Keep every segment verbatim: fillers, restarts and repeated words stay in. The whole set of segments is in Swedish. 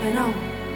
on.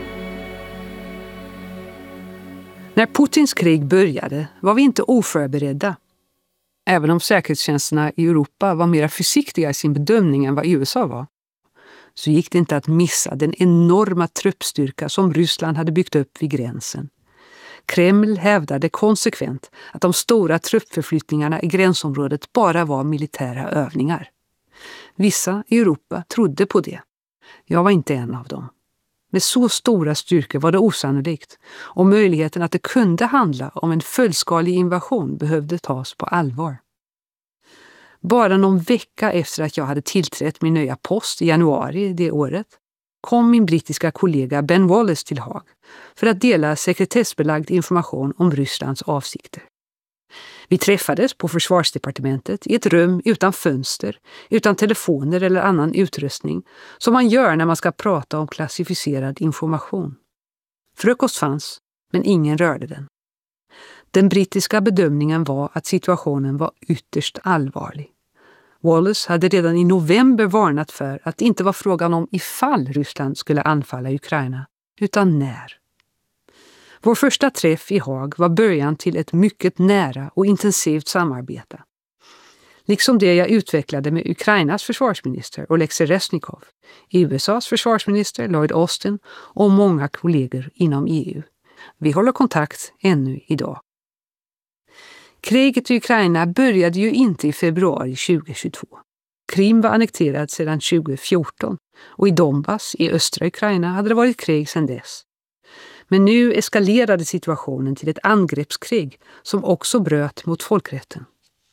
När Putins krig började var vi inte oförberedda. Även om säkerhetstjänsterna i Europa var mer försiktiga i sin bedömning än vad U S A var, så gick det inte att missa den enorma truppstyrka som Ryssland hade byggt upp vid gränsen. Kreml hävdade konsekvent att de stora truppförflyttningarna i gränsområdet bara var militära övningar. Vissa i Europa trodde på det. Jag var inte en av dem. Med så stora styrkor var det osannolikt, och möjligheten att det kunde handla om en fullskalig invasion behövde tas på allvar. Bara någon vecka efter att jag hade tillträtt min nya post i januari det året kom min brittiska kollega Ben Wallace till Haag för att dela sekretessbelagd information om Rysslands avsikter. Vi träffades på försvarsdepartementet i ett rum utan fönster, utan telefoner eller annan utrustning, som man gör när man ska prata om klassificerad information. Frukost fanns, men ingen rörde den. Den brittiska bedömningen var att situationen var ytterst allvarlig. Wallace hade redan i november varnat för att det inte var frågan om ifall Ryssland skulle anfalla Ukraina, utan när. Vår första träff i Haag var början till ett mycket nära och intensivt samarbete. Liksom det jag utvecklade med Ukrainas försvarsminister Oleksiy Reznikov, U S A:s försvarsminister Lloyd Austin och många kollegor inom E U. Vi håller kontakt ännu idag. Kriget i Ukraina började ju inte i februari tjugohundratjugotvå. Krim var annekterad sedan tjugohundrafjorton och i Donbass i östra Ukraina hade det varit krig sedan dess. Men nu eskalerade situationen till ett angreppskrig som också bröt mot folkrätten.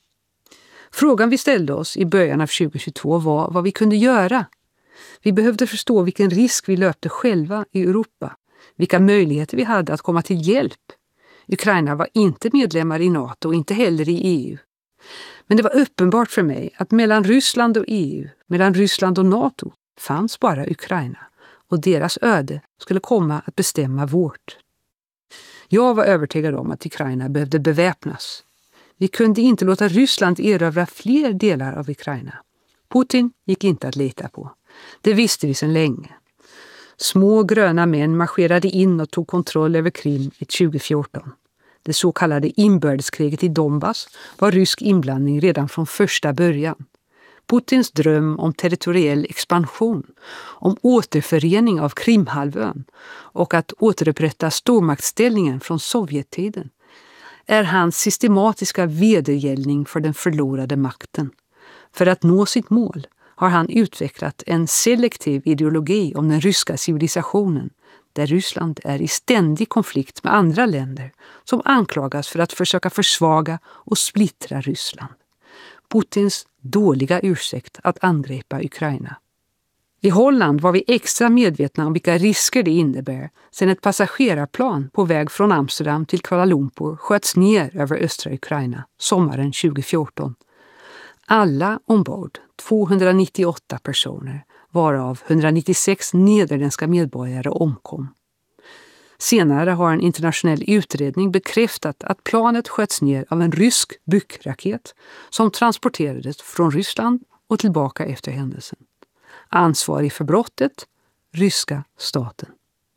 Frågan vi ställde oss i början av tjugohundratjugotvå var vad vi kunde göra. Vi behövde förstå vilken risk vi löpte själva i Europa, vilka möjligheter vi hade att komma till hjälp. Ukraina var inte medlemmar i NATO och inte heller i E U. Men det var uppenbart för mig att mellan Ryssland och E U, mellan Ryssland och NATO, fanns bara Ukraina. Och deras öde skulle komma att bestämma vårt. Jag var övertygad om att Ukraina behövde beväpnas. Vi kunde inte låta Ryssland erövra fler delar av Ukraina. Putin gick inte att lita på. Det visste vi sedan länge. Små gröna män marscherade in och tog kontroll över Krim i tjugohundrafjorton. Det så kallade inbördeskriget i Donbass var rysk inblandning redan från första början. Putins dröm om territoriell expansion, om återförening av Krimhalvön och att återupprätta stormaktsställningen från Sovjettiden är hans systematiska vedergällning för den förlorade makten. För att nå sitt mål har han utvecklat en selektiv ideologi om den ryska civilisationen, där Ryssland är i ständig konflikt med andra länder som anklagas för att försöka försvaga och splittra Ryssland. Putins dåliga ursäkt att angripa Ukraina. I Holland var vi extra medvetna om vilka risker det innebär sedan ett passagerarplan på väg från Amsterdam till Kuala Lumpur sköts ner över östra Ukraina sommaren tjugohundrafjorton. Alla ombord, tvåhundranittioåtta personer, varav hundranittiosex nederländska medborgare omkom. Senare har en internationell utredning bekräftat att planet sköts ner av en rysk Buk-raket som transporterades från Ryssland och tillbaka efter händelsen. Ansvarig för brottet, ryska staten.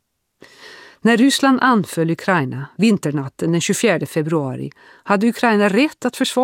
När Ryssland anföll Ukraina vinternatten den tjugofjärde februari hade Ukraina rätt att försvara